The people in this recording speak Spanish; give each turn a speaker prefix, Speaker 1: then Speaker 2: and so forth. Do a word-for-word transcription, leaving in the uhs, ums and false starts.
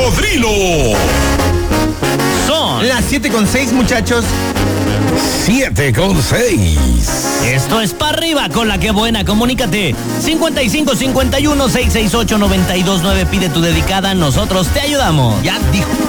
Speaker 1: Cocodrilo.
Speaker 2: Son
Speaker 3: Las siete con seis, muchachos.
Speaker 1: siete con seis.
Speaker 2: Esto es Pa' Arriba con La Que Buena. Comunícate. cincuenta y cinco cincuenta y uno, seiscientos sesenta y ocho, noventa y dos nueve. Pide tu dedicada. Nosotros te ayudamos.
Speaker 3: Ya dijo.